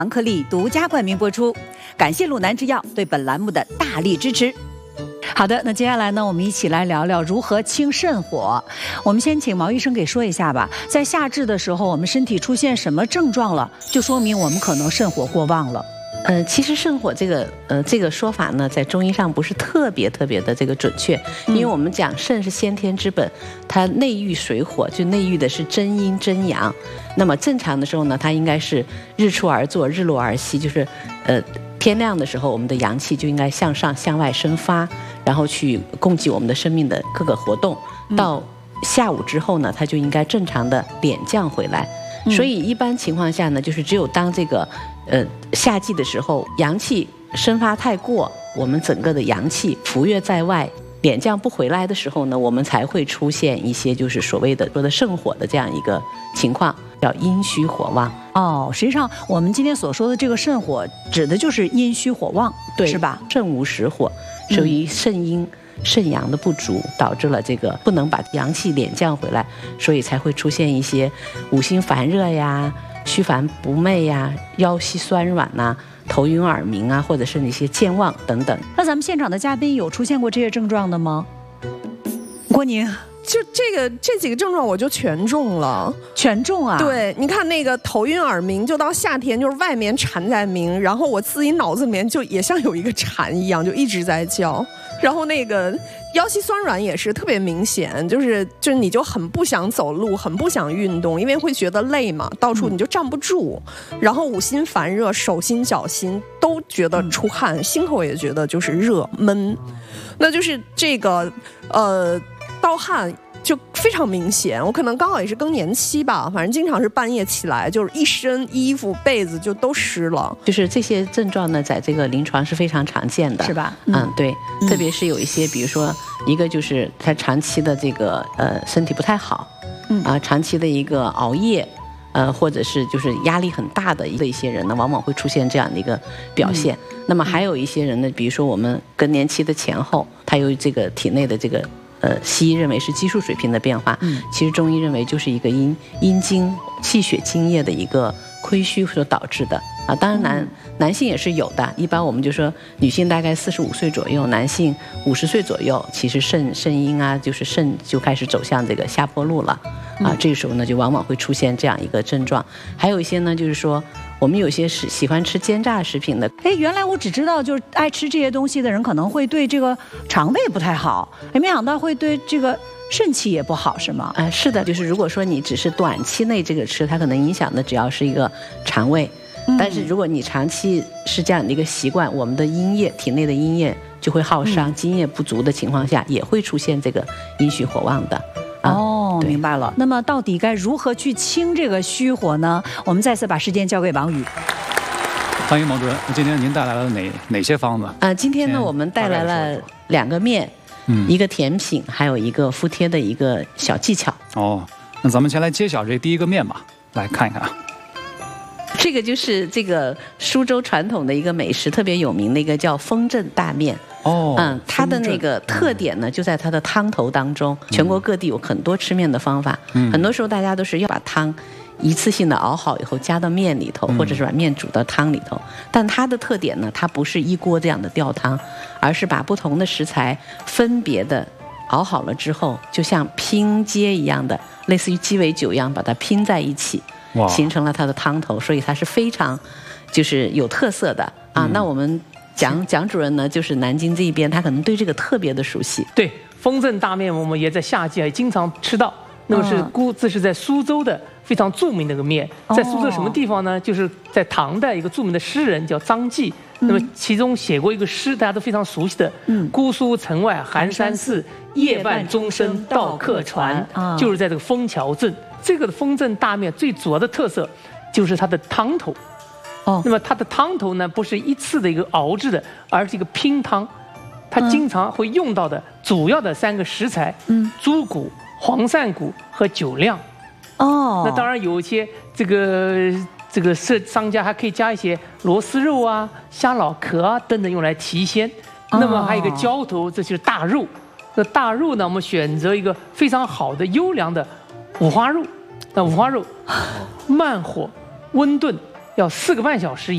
昂克利独家冠名播出，感谢鲁南制药对本栏目的大力支持。好的，那接下来呢，我们一起来聊聊如何清肾火。我们先请毛医生给说一下吧，在夏至的时候，我们身体出现什么症状了，就说明我们可能肾火过旺了。 其实肾火这个说法呢，在中医上不是特别的这个准确，因为我们讲肾是先天之本，它内郁水火，就内郁的是真阴真阳。那么正常的时候呢，它应该是日出而作，日落而息，就是天亮的时候，我们的阳气就应该向上向外生发，然后去供给我们的生命的各个活动。到下午之后呢，它就应该正常的敛降回来。所以一般情况下呢，就是只有当这个夏季的时候，阳气生发太过，我们整个的阳气浮跃在外，敛降不回来的时候呢，我们才会出现一些就是所谓的说的肾火的这样一个情况，叫阴虚火旺。 实际上我们今天所说的这个肾火，指的就是阴虚火旺， 对， 是吧？ 肾无实火，属于肾阴、肾阳的不足，导致了这个不能把阳气敛降回来，所以才会出现一些五心烦热呀、虚烦不寐呀、腰膝酸软呐、头晕耳鸣啊，或者是一些健忘等等。 那咱们现场的嘉宾有出现过这些症状的吗？郭宁， 就这几个症状我就全中了， 全中啊！ 对，你看那个头晕耳鸣，就到夏天就是外面蝉在鸣，然后我自己脑子里面就也像有一个蝉一样，就一直在叫。然后那个腰膝酸软也是特别明显，就是你就很不想走路，很不想运动，因为会觉得累嘛，到处你就站不住。然后五心烦热，手心脚心都觉得出汗，心口也觉得就是热闷。那就是这个盗汗就非常明显，我可能刚好也是更年期吧，反正经常是半夜起来就是一身衣服被子就都湿了。 就是这些症状呢，在这个临床是非常常见的， 是吧？ 对，特别是有一些，比如说一个就是他长期的这个身体不太好，长期的一个熬夜，或者是就是压力很大的一些人呢，往往会出现这样的一个表现。那么还有一些人呢，比如说我们更年期的前后，他有这个体内的这个西医认为是激素水平的变化，其实中医认为就是一个阴经气血津液的一个亏虚所导致的啊。当然男性也是有的，一般我们就说女性大概45岁左右，男性50岁左右，其实肾阴啊，就是肾就开始走向这个下坡路了啊。这个时候呢，就往往会出现这样一个症状。还有一些呢，就是说我们有些是喜欢吃煎炸食品的。 原来我只知道就是爱吃这些东西的人可能会对这个肠胃不太好，没想到会对这个肾气也不好，是吗？ 是的，就是如果说你只是短期内这个吃，它可能影响的只要是一个肠胃，但是如果你长期是这样的一个习惯，我们的阴液体内的阴液就会耗伤，津液不足的情况下，也会出现这个阴虚火旺的。 明白了。那么到底该如何去清这个虚火呢？我们再次把时间交给王宇。 欢迎毛主任，今天您带来了哪些方子？ 今天呢，我们带来了2个面，一个甜品，还有一个敷贴的一个小技巧。 那咱们先来揭晓这第一个面吧，来看一看。 这个就是这个苏州传统的一个美食，特别有名的一个叫风镇大面。它的那个特点呢，就在它的汤头当中。全国各地有很多吃面的方法，很多时候大家都是要把汤一次性的熬好以后加到面里头，或者是把面煮到汤里头。但它的特点呢，它不是一锅这样的吊汤，而是把不同的食材分别的熬好了之后，就像拼接一样的，类似于鸡尾酒一样，把它拼在一起，形成了它的汤头，所以它是非常就是有特色的啊。那我们蒋主任呢，就是南京这一边，他可能对这个特别的熟悉。 对，风镇大面我们也在夏季也经常吃到。那么这是在苏州的非常著名的一个面，在苏州什么地方呢？就是在唐代一个著名的诗人叫张继，那么其中写过一个诗，大家都非常熟悉的，姑苏城外寒山寺，夜半钟声到客船，就是在这个枫桥镇。这个的风镇大面最主要的特色就是它的汤头。那么它的汤头呢，不是一次的一个熬制的，而是一个拼汤。它经常会用到的主要的3个食材，猪骨、黄鳝骨和酒酿。那当然有一些这个商家还可以加一些螺丝肉啊、虾脑壳啊等等用来提鲜。那么还有一个浇头，这就是大肉。那大肉呢，我们选择一个非常好的优良的五花肉。那五花肉慢火温炖要4个半小时。